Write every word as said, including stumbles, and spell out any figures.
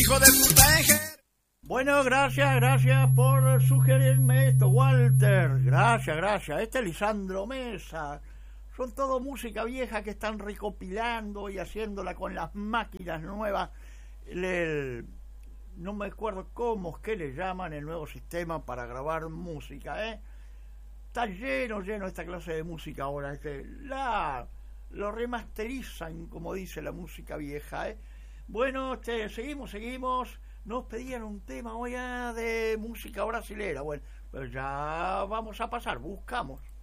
hijo de puta eje. Bueno, gracias, gracias por sugerirme esto, Walter. Gracias, gracias. Este es Lisandro Mesa. Son todo música vieja que están recopilando y haciéndola con las máquinas nuevas. El, el, no me acuerdo cómo es que le llaman el nuevo sistema para grabar música, ¿eh? Está lleno, lleno esta clase de música ahora. Este, la, lo remasterizan, como dice la música vieja, ¿eh? Bueno, este, seguimos, seguimos. Nos pedían un tema hoy de música brasilera. Bueno, pero ya vamos a pasar, buscamos.